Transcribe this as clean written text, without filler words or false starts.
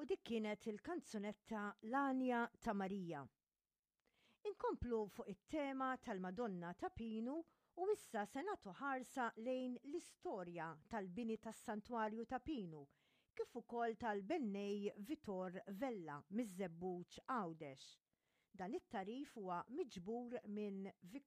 dik kienet il-kanzunetta L-Anja ta' Marija. Inkomplu fuq it-tema tal-Madonna ta' Pinu u issa se nagħtu ħarsa lejn l-istorja tal-bini tas-Santwarju ta' Pinu, kif ukoll tal-Bennej Vitor Vella miż-Żebbuġ Għawdex. Dan it-tarif huwa miġbur minn